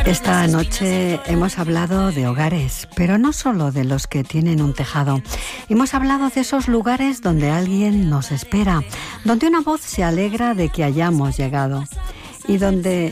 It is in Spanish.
Esta noche hemos hablado de hogares, pero no solo de los que tienen un tejado. Hemos hablado de esos lugares donde alguien nos espera, donde una voz se alegra de que hayamos llegado y donde